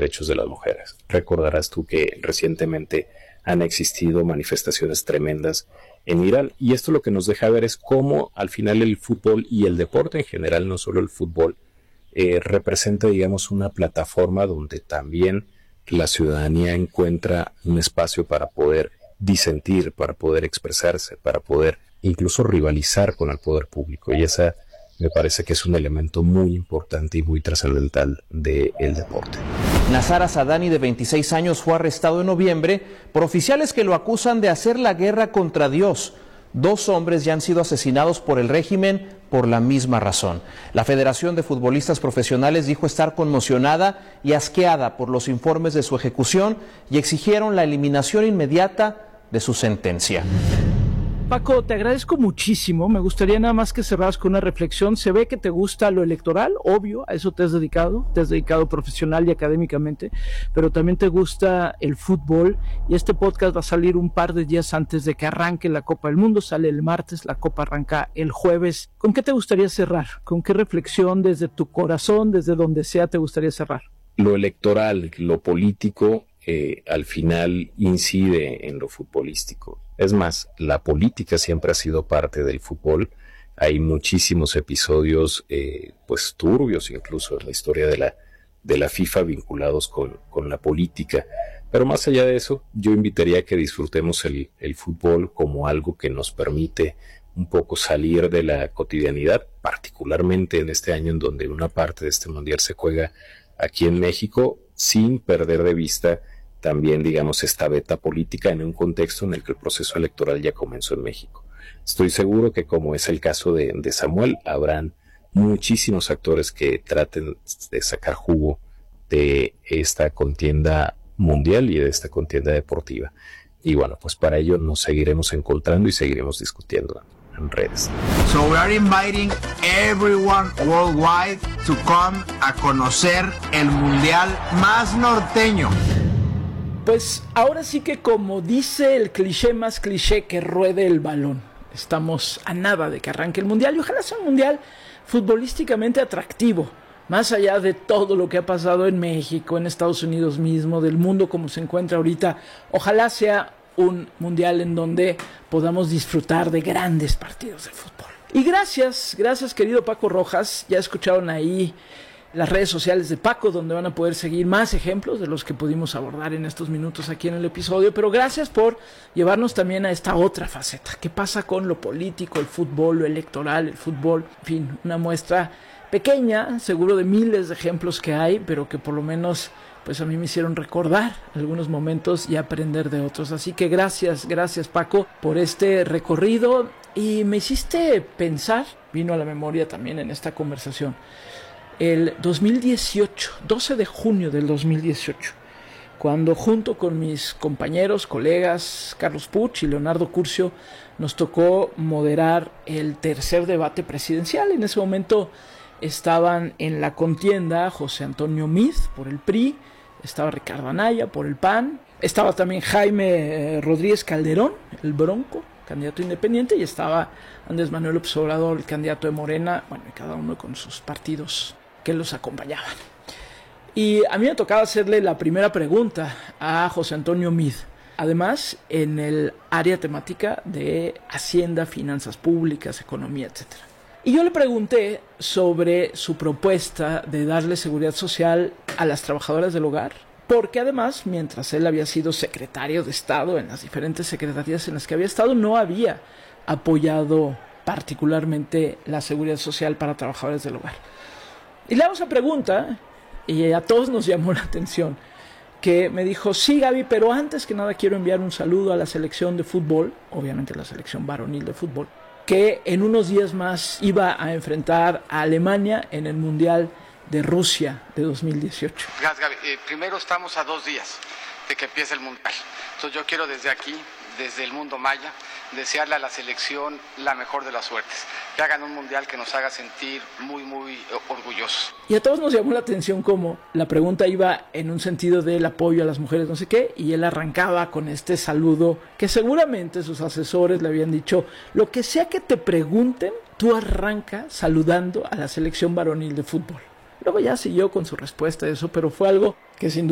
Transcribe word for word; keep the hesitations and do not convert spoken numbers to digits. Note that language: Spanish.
derechos de las mujeres. Recordarás tú que recientemente han existido manifestaciones tremendas en Irán, y esto lo que nos deja ver es cómo al final el fútbol y el deporte en general, no solo el fútbol, eh, representa, digamos, una plataforma donde también la ciudadanía encuentra un espacio para poder disentir, para poder expresarse, para poder incluso rivalizar con el poder público, y esa me parece que es un elemento muy importante y muy trascendental del deporte. Nazar Asadani, de veintiséis años, fue arrestado en noviembre por oficiales que lo acusan de hacer la guerra contra Dios. Dos hombres ya han sido asesinados por el régimen por la misma razón. La Federación de Futbolistas Profesionales dijo estar conmocionada y asqueada por los informes de su ejecución y exigieron la eliminación inmediata de su sentencia. Paco, te agradezco muchísimo. Me gustaría nada más que cerraras con una reflexión. Se ve que te gusta lo electoral, obvio, a eso te has dedicado, te has dedicado profesional y académicamente, pero también te gusta el fútbol, y este podcast va a salir un par de días antes de que arranque la Copa del Mundo. Sale el martes, la Copa arranca el jueves. ¿Con qué te gustaría cerrar? ¿Con qué reflexión desde tu corazón, desde donde sea, te gustaría cerrar? Lo electoral, lo político, eh, al final incide en lo futbolístico. Es más, la política siempre ha sido parte del fútbol. Hay muchísimos episodios, eh, pues turbios incluso en la historia de la, de la FIFA vinculados con, con la política. Pero más allá de eso, yo invitaría a que disfrutemos el, el fútbol como algo que nos permite un poco salir de la cotidianidad, particularmente en este año en donde una parte de este mundial se juega aquí en México, sin perder de vista también, digamos, esta beta política en un contexto en el que el proceso electoral ya comenzó en México. Estoy seguro que, como es el caso de, de Samuel, habrán muchísimos actores que traten de sacar jugo de esta contienda mundial y de esta contienda deportiva. Y bueno, pues para ello nos seguiremos encontrando y seguiremos discutiendo en redes. So we are inviting everyone worldwide to come a conocer el mundial más norteño. Pues ahora sí que, como dice el cliché más cliché, que ruede el balón. Estamos a nada de que arranque el mundial, y ojalá sea un mundial futbolísticamente atractivo, más allá de todo lo que ha pasado en México, en Estados Unidos mismo, del mundo como se encuentra ahorita. Ojalá sea un mundial en donde podamos disfrutar de grandes partidos de fútbol. Y gracias, gracias querido Paco Rojas. Ya escucharon ahí las redes sociales de Paco, donde van a poder seguir más ejemplos de los que pudimos abordar en estos minutos aquí en el episodio. Pero gracias por llevarnos también a esta otra faceta. ¿Qué pasa con lo político, el fútbol, lo electoral, el fútbol? En fin, una muestra pequeña, seguro de miles de ejemplos que hay, pero que por lo menos pues a mí me hicieron recordar algunos momentos y aprender de otros. Así que gracias, gracias Paco por este recorrido, y me hiciste pensar, vino a la memoria también en esta conversación, el dos mil dieciocho, doce de junio del dos mil dieciocho, cuando junto con mis compañeros, colegas Carlos Puch y Leonardo Curcio nos tocó moderar el tercer debate presidencial. En ese momento estaban en la contienda José Antonio Meade por el P R I, estaba Ricardo Anaya por el P A N, estaba también Jaime Rodríguez Calderón, el Bronco, candidato independiente, y estaba Andrés Manuel López Obrador, el candidato de Morena, bueno, y cada uno con sus partidos que los acompañaban. Y a mí me tocaba hacerle la primera pregunta a José Antonio Meade, además en el área temática de Hacienda, Finanzas Públicas, Economía, etcétera. Y yo le pregunté sobre su propuesta de darle seguridad social a las trabajadoras del hogar, porque además, mientras él había sido secretario de Estado en las diferentes secretarías en las que había estado, no había apoyado particularmente la seguridad social para trabajadores del hogar. Y le hago esa pregunta, y a todos nos llamó la atención, que me dijo: sí, Gaby, pero antes que nada quiero enviar un saludo a la selección de fútbol, obviamente la selección varonil de fútbol, que en unos días más iba a enfrentar a Alemania en el Mundial de Rusia de dos mil dieciocho. Gracias, Gaby. Eh, primero estamos a dos días de que empiece el Mundial. Entonces yo quiero desde aquí, desde el mundo maya, desearle a la selección la mejor de las suertes. Que hagan un Mundial que nos haga sentir muy, muy orgullosos. Y a todos nos llamó la atención como la pregunta iba en un sentido del apoyo a las mujeres, no sé qué, y él arrancaba con este saludo que seguramente sus asesores le habían dicho: lo que sea que te pregunten, tú arranca saludando a la selección varonil de fútbol. Luego ya siguió con su respuesta de eso, pero fue algo que sin duda